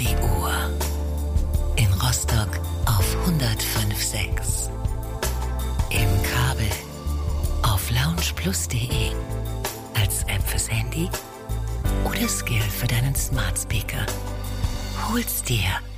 die Uhr. In Rostock auf 105.6. Im Kabel auf loungeplus.de. Als App fürs Handy oder Skill für deinen Smart Speaker. Hol's dir